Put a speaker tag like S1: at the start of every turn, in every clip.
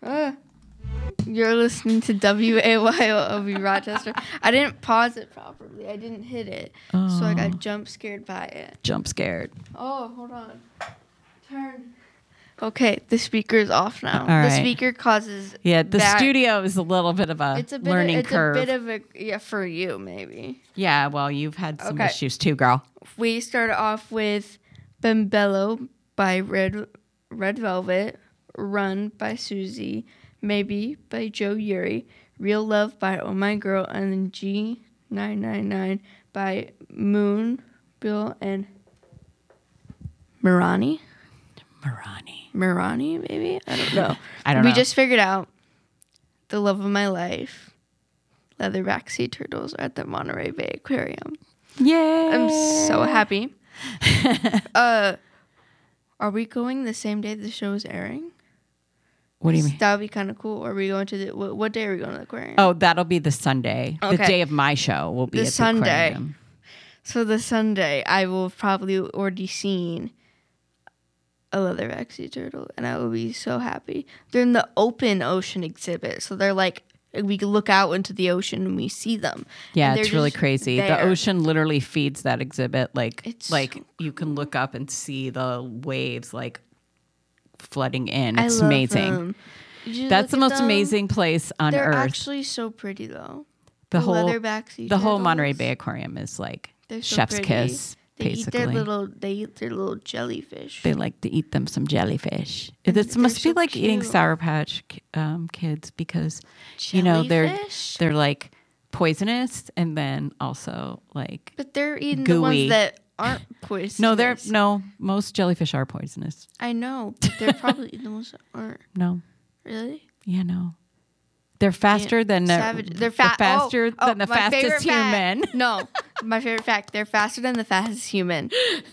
S1: You're listening to WAYOB Rochester. I didn't pause it properly. I didn't hit it. So I got jump scared by it.
S2: Jump scared.
S1: Oh, hold on. Turn. Okay, the speaker is off now.
S2: All
S1: The
S2: right.
S1: speaker causes...
S2: The studio is a little bit of a learning curve.
S1: It's a bit of for you, maybe.
S2: Yeah, well, you've had some issues too, girl.
S1: We start off with Bembello by Red Velvet, Run by Susie, Maybe by Joe Uri, Real Love by Oh My Girl, and then G999 by Moon, Bill, and Mirani, maybe? I don't know. We just figured out the love of my life. Leatherback sea turtles are at the Monterey Bay Aquarium.
S2: Yay!
S1: I'm so happy. Are we going the same day the show is airing?
S2: What do you mean?
S1: That would be kind of cool. Are we going to what day are we going to the aquarium?
S2: Oh, that'll be the Sunday. Okay. The day of my show will be at the aquarium.
S1: So the Sunday, I will probably already seen a leatherback sea turtle, and I will be so happy. They're in the open ocean exhibit, so they're like, we can look out into the ocean and we see them.
S2: Yeah, it's really crazy.
S1: There.
S2: The ocean literally feeds that exhibit. You can look up and see the waves like flooding in. It's amazing. That's the most amazing place on Earth.
S1: They're actually so pretty though.
S2: The whole
S1: leatherback sea turtles.
S2: Whole Monterey Bay Aquarium is like chef's kiss.
S1: They
S2: basically.
S1: eat their little jellyfish.
S2: They like to eat them some jellyfish. This must be like eating Sour Patch Kids because they're like poisonous and then also like
S1: but they're eating
S2: gooey.
S1: The ones that aren't poisonous.
S2: Most jellyfish are poisonous.
S1: I know, but they're probably eating the ones that aren't.
S2: No.
S1: Really?
S2: Yeah, no. They're faster than
S1: They're faster
S2: than the fastest human.
S1: No, my favorite fact: they're faster than the fastest human.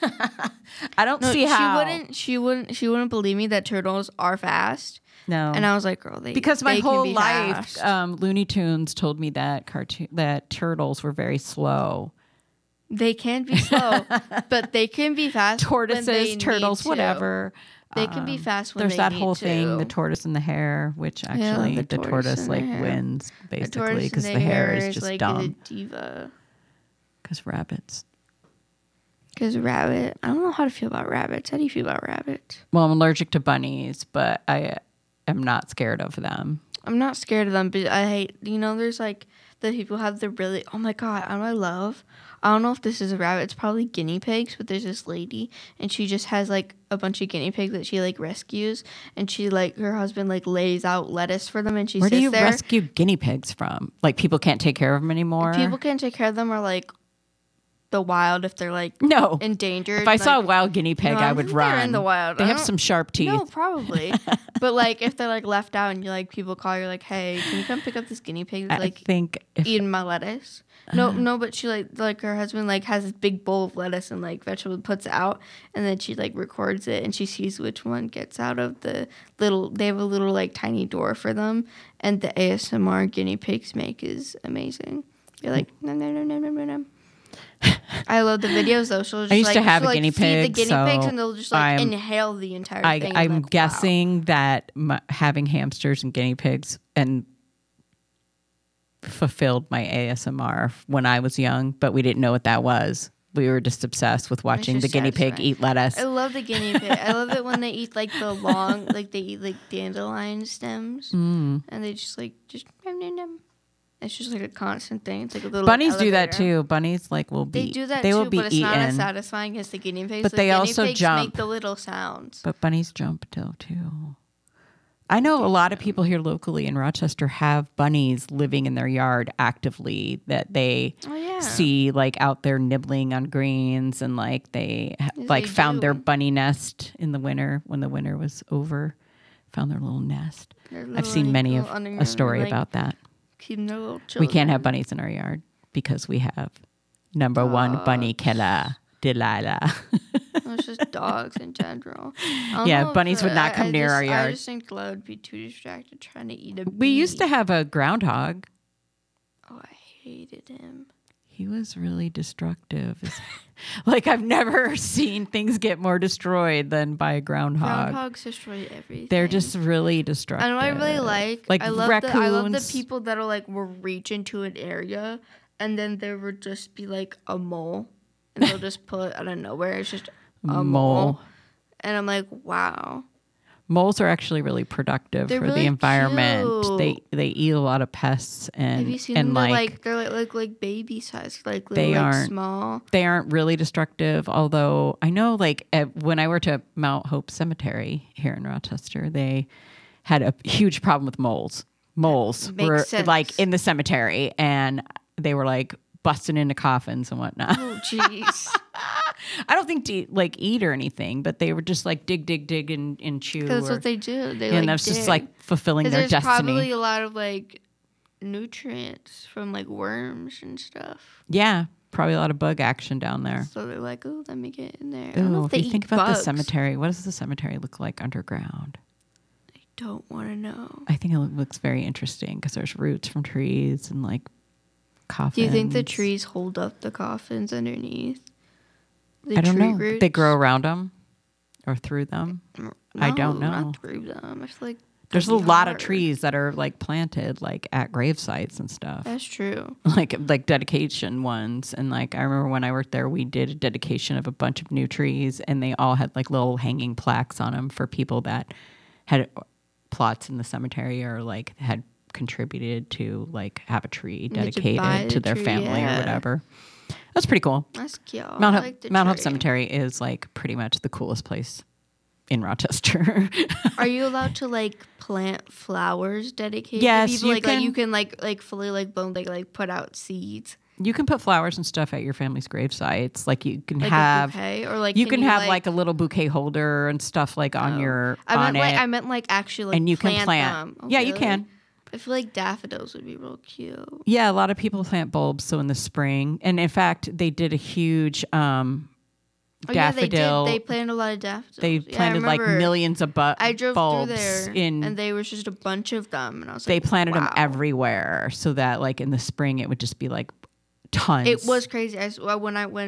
S2: I don't see how
S1: she wouldn't believe me that turtles are fast.
S2: No,
S1: and I was like, girl,
S2: because my whole life, Looney Tunes told me that turtles were very slow.
S1: They can be slow, but they can be fast.
S2: Tortoises, turtles, whatever.
S1: They can be fast when
S2: there's that whole thing, the tortoise and the hare, which actually the tortoise like wins basically because the hare is just like dumb.
S1: A diva.
S2: Because rabbits.
S1: Because rabbit. I don't know how to feel about rabbits. How do you feel about rabbits?
S2: Well, I'm allergic to bunnies, but I am not scared of them.
S1: I'm not scared of them, but I hate, there's like the people have the really, oh my God, I don't know if this is a rabbit. It's probably guinea pigs, but there's this lady and she just has like a bunch of guinea pigs that she like rescues, and she like her husband like lays out lettuce for them, and she
S2: Where
S1: sits there.
S2: Where do you rescue guinea pigs from? Like people can't take care of them anymore?
S1: People can't take care of them, or like the wild if they're like endangered.
S2: If I saw a wild guinea pig, I would run.
S1: They're in the wild.
S2: They have some sharp teeth.
S1: No, probably. But like if they're like left out and you like people call you like, hey, can you come pick up this guinea pig that's like eating my lettuce? No, but she like her husband like has this big bowl of lettuce and like vegetable, puts it out, and then she like records it and she sees which one gets out of the little. They have a little like tiny door for them, and the ASMR guinea pigs make is amazing. You're like no. I love the videos though. So
S2: I used to have a guinea pig.
S1: Feed the guinea pigs and they'll just like inhale the entire thing.
S2: I'm guessing that having hamsters and guinea pigs and fulfilled my ASMR when I was young, but we didn't know what that was. We were just obsessed with watching the guinea pig eat lettuce.
S1: I love the guinea pig. I love it when they eat like the long, like they eat like dandelion stems, and they just nom, nom, nom. It's just like a constant thing. It's like a little
S2: bunnies
S1: elevator.
S2: do that too. Bunnies
S1: they do that too, but it's not as satisfying as the guinea pigs.
S2: But they also
S1: pigs
S2: jump.
S1: Make the little sounds.
S2: But bunnies jump too. I know a lot of people here locally in Rochester have bunnies living in their yard actively that they see like out there nibbling on greens, and like they found their bunny nest in the winter when the winter was over, found their little nest. I've seen many of a story about that. We can't have bunnies in our yard because we have number one bunny killer, Delilah.
S1: It's just dogs in general.
S2: Yeah, bunnies would not come near our yard.
S1: I just think Delilah would be too distracted trying to eat a bee.
S2: We used to have a groundhog.
S1: Oh, I hated him.
S2: He was really destructive. Like, I've never seen things get more destroyed than by a groundhog.
S1: Groundhogs destroy everything.
S2: They're just really destructive.
S1: And what I really like I love
S2: raccoons.
S1: the people that are like, will reach into an area and then there would just be like a mole and they'll just pull it out of nowhere. It's just a mole. And I'm like, wow.
S2: Moles are actually really productive for the environment.
S1: Cute.
S2: They eat a lot of pests and
S1: have you seen them? They're like baby size, like little,
S2: they aren't
S1: small.
S2: They aren't really destructive. Although I know, like when I worked at Mount Hope Cemetery here in Rochester, they had a huge problem with moles. Moles were like in the cemetery, and they were like busting into coffins and whatnot.
S1: Oh, jeez.
S2: I don't think to eat or anything, but they were just like dig and chew.
S1: That's what they do.
S2: And that's just like fulfilling their destiny.
S1: There's probably a lot of like nutrients from like worms and stuff.
S2: Yeah, probably a lot of bug action down there.
S1: So they're like, oh, let me get in there.
S2: I don't know if you think about the cemetery, what does the cemetery look like underground?
S1: I don't want to know.
S2: I think it looks very interesting because there's roots from trees and like coffins.
S1: Do you think the trees hold up the coffins underneath?
S2: I don't know. Roots? They grow around them or through them?
S1: No,
S2: I don't know.
S1: Not through them. I feel like
S2: there's a lot of trees that are like planted like at grave sites and stuff.
S1: That's true.
S2: Like dedication ones. And like I remember when I worked there, we did a dedication of a bunch of new trees and they all had like little hanging plaques on them for people that had plots in the cemetery or like had contributed to like have a tree dedicated to their family or whatever. That's pretty cool.
S1: That's cute.
S2: Mount Hope Cemetery is like pretty much the coolest place in Rochester.
S1: Are you allowed to like plant flowers dedicated
S2: to
S1: people? You can like fully like put out seeds.
S2: You can put flowers and stuff at your family's grave sites. Like you can have
S1: a bouquet, or like
S2: you can have like a little bouquet holder and stuff like on your
S1: I meant like actually like
S2: and you
S1: plant
S2: can plant
S1: them. Oh,
S2: yeah,
S1: really?
S2: you can.
S1: I feel like daffodils would be real cute.
S2: Yeah, a lot of people plant bulbs. So in the spring, and in fact, they did a huge daffodil.
S1: Yeah, they did. They planted a lot of daffodils.
S2: They planted like millions of bulbs.
S1: I drove through there, and there was just a bunch of them. And I was
S2: they
S1: like,
S2: planted them everywhere, so that like in the spring it would just be like tons.
S1: It was crazy. When I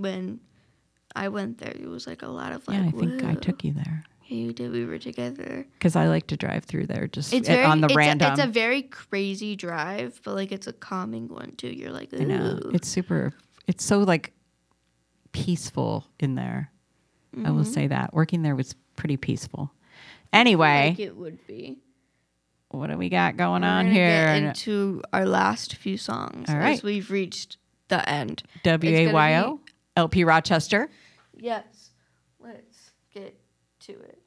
S1: went there, it was like a lot of like.
S2: Yeah, I think I took you there.
S1: Yeah, you did. We were together.
S2: Because I like to drive through there on the random.
S1: It's a very crazy drive, but like it's a calming one too. You're like, ooh.
S2: I know. It's so like peaceful in there. Mm-hmm. I will say that. Working there was pretty peaceful. Anyway.
S1: Like it would be.
S2: What do we got going on here?
S1: Get into our last few songs.
S2: All right.
S1: As we've reached the end.
S2: WAYO, LP Rochester.
S1: Yes. Let's get to it.